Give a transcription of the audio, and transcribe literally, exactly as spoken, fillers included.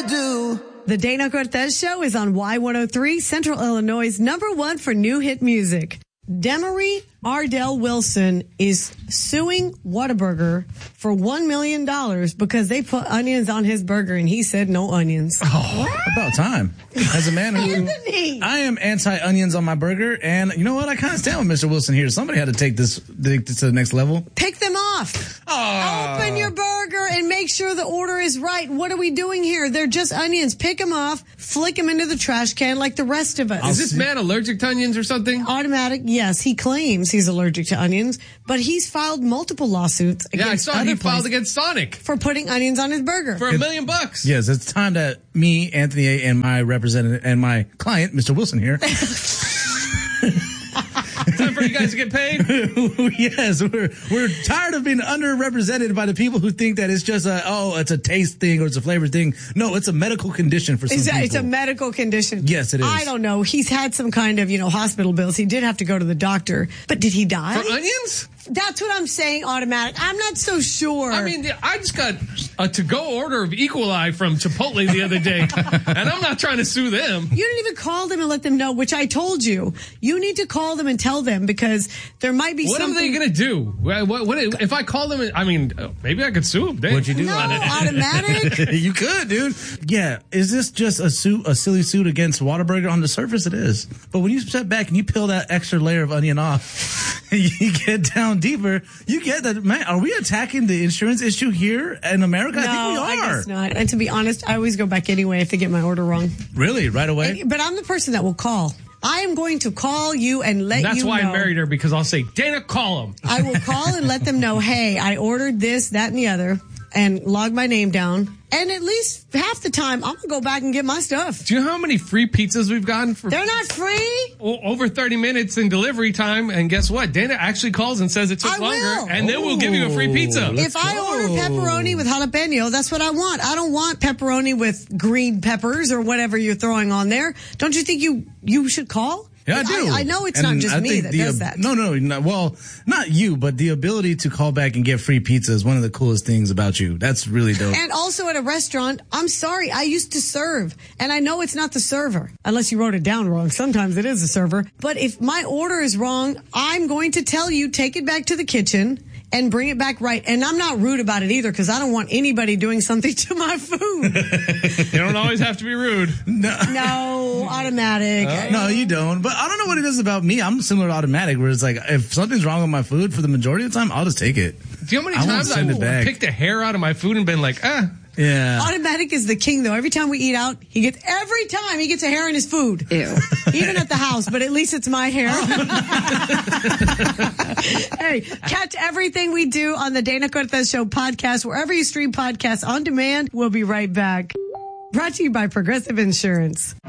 to do. The Dana Cortez Show is on Y one oh three, Central Illinois' number one for new hit music. Demery Ardell Wilson is suing Whataburger for one million dollars because they put onions on his burger and he said no onions. Oh, about time. As a man who, I am anti-onions on my burger, and you know what? I kind of stand with Mister Wilson here. Somebody had to take this, take this to the next level. Pick them off. Oh. Open your burger and make sure the order is right. What are we doing here? They're just onions. Pick them off, flick them into the trash can like the rest of us. Is this man allergic to onions or something? Automatic, yes. He claims he's allergic to onions, but he's filed multiple lawsuits against Yeah, I saw other he filed places against Sonic for putting onions on his burger. for a million bucks. Yes, it's time that me, Anthony A., and my representative and my client, Mister Wilson here. Time for you guys to get paid. Yes, we're we're tired of being underrepresented by the people who think that it's just a oh, it's a taste thing or it's a flavor thing. No, it's a medical condition for some It's a, people. it's a medical condition. Yes, it is. I don't know. He's had some kind of, you know, hospital bills. He did have to go to the doctor. But did he die? For onions? That's what I'm saying, automatic. I'm not so sure. I mean, I just got a to-go order of Equal-Eye from Chipotle the other day, and I'm not trying to sue them. You didn't even call them and let them know, which I told you. You need to call them and tell them because there might be What something. are they going to do? What, what, what, if I call them, and, I mean, maybe I could sue them. Dave. What'd you do? No, automatic. You could, dude. Yeah, is this just a suit, a silly suit against Whataburger? On the surface, it is. But when you step back and you peel that extra layer of onion off, and you get down deeper, you get that, man, are we attacking the insurance issue here in America? No, I think we are. I guess not. And to be honest, I always go back anyway if they get my order wrong. Really? Right away? But I'm the person that will call. I am going to call you and let That's you know. why I married her, because I'll say, Dana, call him. I will call and let them know, hey, I ordered this, that, and the other, and log my name down. And at least half the time, I'm going to go back and get my stuff. Do you know how many free pizzas we've gotten for They're not free. o- over thirty minutes in delivery time? And guess what? Dana actually calls and says it took I longer, will. and then we'll give you a free pizza. If I order pepperoni with jalapeno, that's what I want. I don't want pepperoni with green peppers or whatever you're throwing on there. Don't you think you, you should call? Yeah, I do. I, I know it's And not just I me think that the, does that. No, no, no. Well, not you, but the ability to call back and get free pizza is one of the coolest things about you. That's really dope. And also at a restaurant, I'm sorry, I used to serve. And I know it's not the server, unless you wrote it down wrong. Sometimes it is the server. But if my order is wrong, I'm going to tell you, take it back to the kitchen and bring it back right. And I'm not rude about it either, because I don't want anybody doing something to my food. You don't always have to be rude. No, No, automatic. Uh, no, you don't. But I don't know what it is about me. I'm similar to automatic, where it's like, if something's wrong with my food for the majority of the time, I'll just take it. Do you know how many I won't times send it I've back. picked a hair out of my food and been like, ah. Yeah. Automatic is the king, though. Every time we eat out, he gets every time he gets a hair in his food. Ew. Even at the house, but at least it's my hair. Hey, catch everything we do on the Dana Cortez Show podcast wherever you stream podcasts on demand. We'll be right back. Brought to you by Progressive Insurance.